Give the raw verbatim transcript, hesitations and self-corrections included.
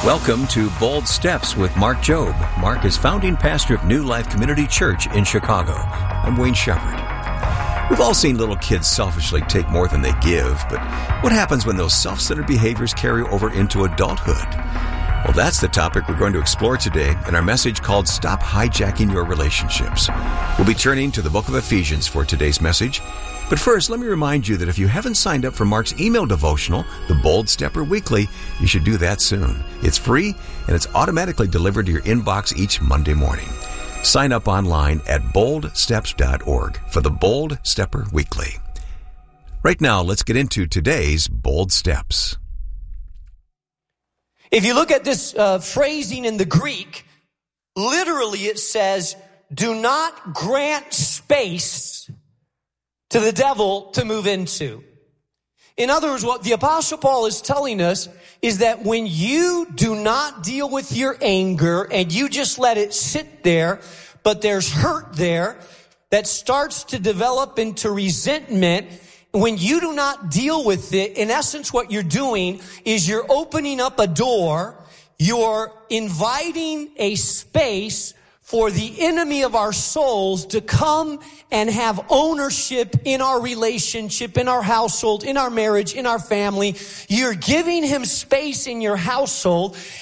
Welcome to Bold Steps with Mark Jobe. Mark is founding pastor of New Life Community Church in Chicago. I'm Wayne Shepherd. We've all seen little kids selfishly take more than they give, but what happens when those self-centered behaviors carry over into adulthood? Well, that's the topic we're going to explore today in our message called Stop Hijacking Your Relationships. We'll be turning to the book of Ephesians for today's message. But first, let me remind you that if you haven't signed up for Mark's email devotional, The Bold Stepper Weekly, you should do that soon. It's free, and it's automatically delivered to your inbox each Monday morning. Sign up online at bold steps dot org for the Bold Stepper Weekly. Right now, let's get into today's Bold Steps. If you look at this uh, phrasing in the Greek, literally it says, do not grant space to the devil to move into. In other words, what the Apostle Paul is telling us is that when you do not deal with your anger and you just let it sit there, but there's hurt there that starts to develop into resentment, when you do not deal with it, in essence what you're doing is you're opening up a door, you're inviting a space for the enemy of our souls to come and have ownership in our relationship, in our household, in our marriage, in our family. You're giving him space in your household.